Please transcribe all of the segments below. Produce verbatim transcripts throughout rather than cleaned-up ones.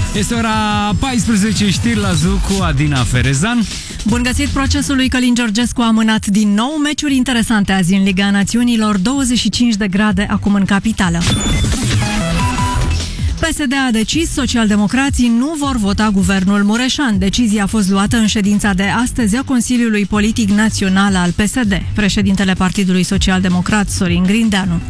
Este ora paisprezece, știri la Zi cu Adina Ferezan. Bun găsit! Procesul lui Călin Georgescu a amânat din nou meciuri interesante azi în Liga Națiunilor, douăzeci și cinci de grade acum în capitală. P S D a decis, socialdemocrații nu vor vota guvernul Mureșan. Decizia a fost luată în ședința de astăzi a Consiliului Politic Național al P S D. Președintele Partidului Social-Democrat, Sorin Grindeanu.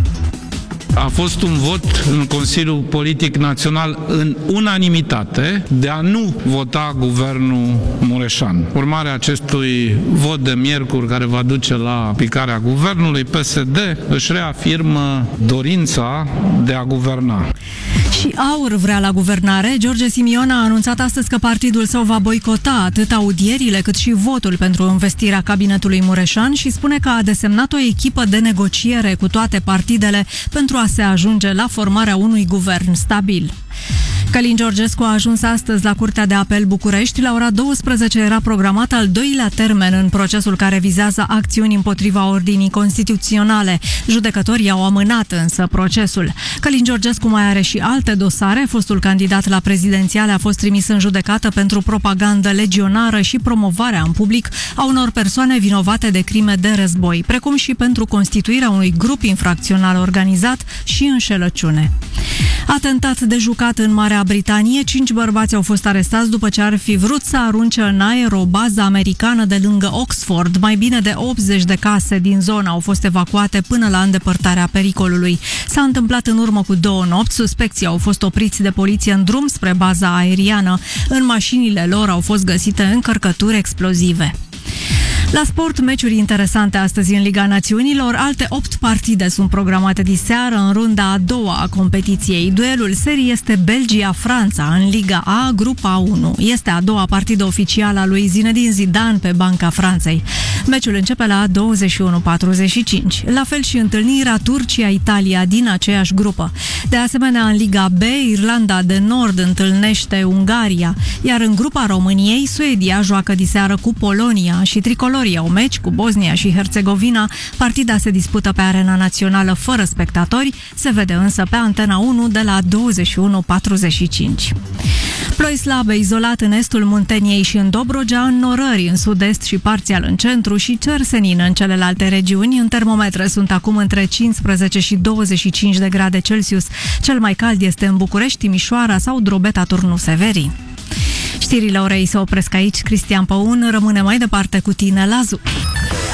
A fost un vot în Consiliul Politic Național în unanimitate de a nu vota guvernul Mureșan. Urmarea acestui vot de miercuri care va duce la picarea guvernului, P S D își reafirmă dorința de a guverna. Și AUR vrea la guvernare. George Simion a anunțat astăzi că partidul său va boicota atât audierile cât și votul pentru investirea cabinetului Mureșan și spune că a desemnat o echipă de negociere cu toate partidele pentru a se ajunge la formarea unui guvern stabil. Călin Georgescu a ajuns astăzi la Curtea de Apel București. La ora douăsprezece era programat al doilea termen în procesul care vizează acțiuni împotriva ordinii constituționale. Judecătorii au amânat însă procesul. Călin Georgescu mai are și alte dosare. Fostul candidat la prezidențiale a fost trimis în judecată pentru propagandă legionară și promovarea în public a unor persoane vinovate de crime de război, precum și pentru constituirea unui grup infracțional organizat și înșelăciune. Atentat de jucat în Marea Britanie, cinci bărbați au fost arestați după ce ar fi vrut să arunce în aer o bază americană de lângă Oxford. Mai bine de optzeci de case din zonă au fost evacuate până la îndepărtarea pericolului. S-a întâmplat în urmă cu două nopți. Suspecții au fost opriți de poliție în drum spre baza aeriană. În mașinile lor au fost găsite încărcături explozive. La sport, meciuri interesante astăzi în Liga Națiunilor. Alte opt partide sunt programate diseară în runda a doua a competiției. Duelul serii este Belgia-Franța în Liga A, grupa unu. Este a doua partidă oficială a lui Zinedine Zidane pe banca Franței. Meciul începe la douăzeci și unu patruzeci și cinci. La fel și întâlnirea Turcia-Italia din aceeași grupă. De asemenea, în Liga B, Irlanda de Nord întâlnește Ungaria, iar în grupa României, Suedia joacă diseară cu Polonia și tricolorii au meci cu Bosnia și Herțegovina. Partida se dispută pe arena națională fără spectatori, se vede însă pe Antena unu de la douăzeci și unu patruzeci și cinci. Ploi slabe izolat în estul Munteniei și în Dobrogea, înnorări în sud-est și parțial în centru și cer senin în celelalte regiuni. În termometre sunt acum între cincisprezece și douăzeci și cinci de grade Celsius. Cel mai cald este în București, Timișoara sau Drobeta Turnu Severin. Știrile orei se opresc aici. Cristian Păun rămâne mai departe cu tine la Zi.